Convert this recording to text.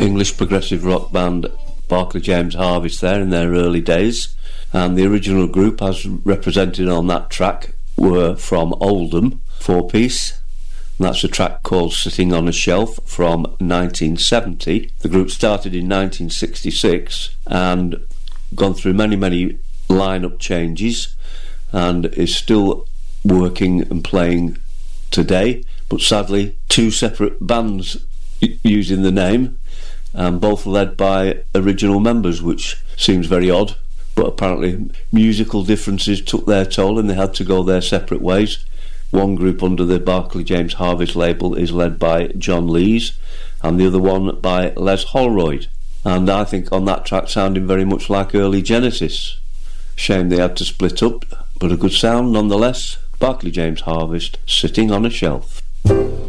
English progressive rock band Barclay James Harvest there in their early days, and the original group as represented on that track were from Oldham, 4-piece. That's a track called Sitting on a Shelf from 1970. The group started in 1966 and gone through many line-up changes and is still working and playing today, but sadly 2 separate bands using the name, and both led by original members, which seems very odd, but apparently musical differences took their toll and they had to go their separate ways. One group under the Barclay James Harvest label is led by John Lees and the other one by Les Holroyd, and I think on that track sounding very much like early Genesis. Shame they had to split up, but a good sound nonetheless. Barclay James Harvest, Sitting on a Shelf.